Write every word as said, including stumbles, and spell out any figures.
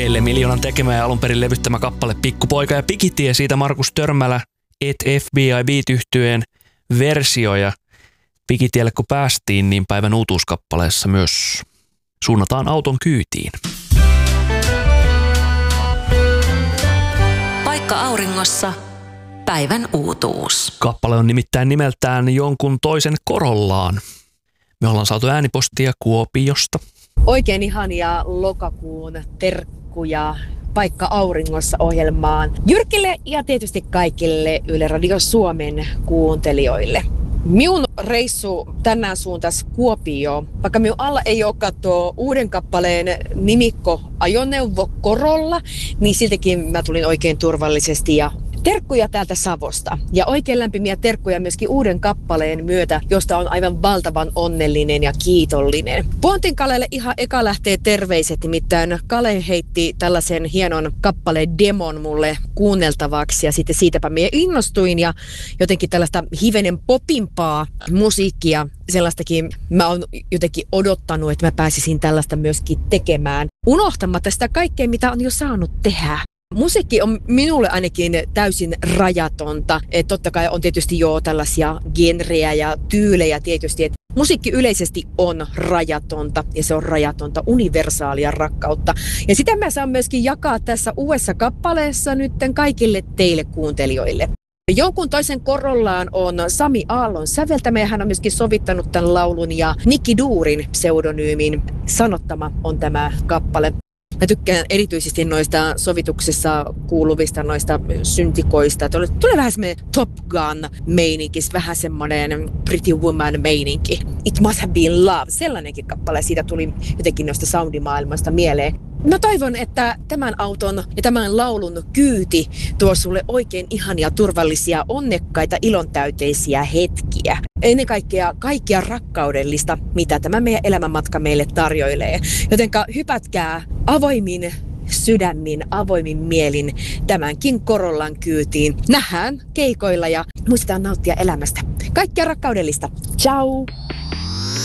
neljä miljoonan tekemä ja alun perin levyttämä kappale Pikkupoika ja Pikitie, siitä Markus Törmälä et F B I Beat-yhtyeen versio, ja Pikitielle kun päästiin, niin päivän uutuuskappaleessa myös suunnataan auton kyytiin. Paikka auringossa. Päivän uutuus. Kappale on nimittäin nimeltään Jonkun toisen korollaan. Me ollaan saatu äänipostia Kuopiosta. Oikein ihania lokakuun terkkuja Paikka auringossa -ohjelmaan Jyrkille ja tietysti kaikille Yle Radio Suomen kuuntelijoille. Minun reissu tänään suuntas Kuopio, vaikka minun alla ei ole katsoa uuden kappaleen nimikko ajoneuvo Corolla, niin siltikin mä tulin oikein turvallisesti ja terkkuja täältä Savosta. Ja oikein lämpimiä terkkuja myöskin uuden kappaleen myötä, josta on aivan valtavan onnellinen ja kiitollinen. Pontin Kalelle ihan eka lähtee terveiset, nimittäin Kale heitti tällaisen hienon kappaleen demon mulle kuunneltavaksi ja sitten siitäpä minä innostuin ja jotenkin tällaista hivenen popimpaa musiikkia, sellaistakin mä oon jotenkin odottanut, että mä pääsisin tällaista myöskin tekemään, unohtamatta sitä kaikkea, mitä on jo saanut tehdä. Musiikki on minulle ainakin täysin rajatonta. Et totta kai on tietysti jo tällaisia genrejä ja tyylejä tietysti. Et musiikki yleisesti on rajatonta ja se on rajatonta universaalia rakkautta. Ja sitä mä saan myöskin jakaa tässä uudessa kappaleessa nytten kaikille teille kuuntelijoille. Jonkun toisen korollaan on Sami Aallon säveltämä ja hän on myöskin sovittanut tämän laulun ja Nikki Duurin pseudonyymin sanottama on tämä kappale. Mä tykkään erityisesti noista sovituksessa kuuluvista noista syntikoista. Tulee vähän semmoinen Top Gun-meininki, vähän semmoinen Pretty Woman-meininki. It Must Have Been Love, sellainenkin kappale. Siitä tuli jotenkin noista soundimaailmasta mieleen. Mä toivon, että tämän auton ja tämän laulun kyyti tuo sulle oikein ihania, turvallisia, onnekkaita, ilontäyteisiä hetkiä. Ennen kaikkea kaikkia rakkaudellista, mitä tämä meidän elämänmatka meille tarjoilee. Jotenka hypätkää avoimin sydämin, avoimin mielin tämänkin Corollan kyytiin. Nähdään keikoilla ja muistetaan nauttia elämästä. Kaikkia rakkaudellista. Ciao!